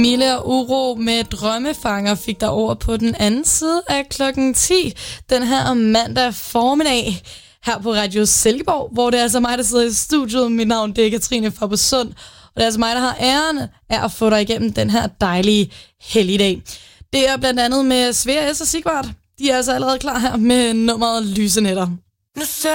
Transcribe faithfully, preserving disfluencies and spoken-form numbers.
Mille og Uro med Drømmefanger fik der over på den anden side af klokken ti, den her mandag formiddag, her på Radio Silkeborg, hvor det er altså mig, der sidder i studiet. Mit navn det er Katrine Fabersund, og det er altså mig, der har æren af at få dig igennem den her dejlige helligdag. Det er blandt andet med Svea S. og Sigvart. De er altså allerede klar her med nummeret Lysenetter.